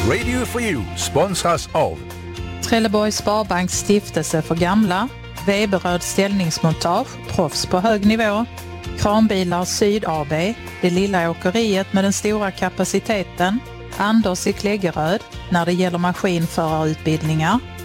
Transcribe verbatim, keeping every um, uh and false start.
Radio for You sponsras av Trelleborgs Sparbanks stiftelse för gamla, Weberöd ställningsmontage, proffs på hög nivå, Kranbilar Syd A B, det lilla åkeriet med den stora kapaciteten, Anders i Kläggeröd när det gäller maskinförarutbildningar,